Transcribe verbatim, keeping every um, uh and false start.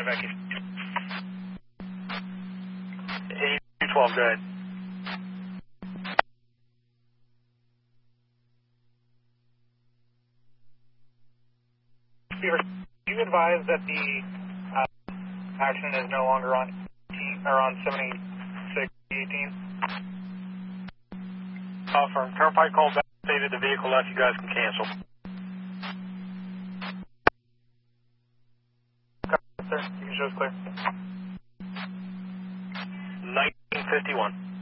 evacuation. eight two twelve, go ahead. Beaver, do you advise that the uh, action is no longer on or on seventy-six eighteen? Uh, from Turnpike call back, stated the vehicle left, you guys can cancel. Okay, sir, you can show us clear. nineteen fifty-one.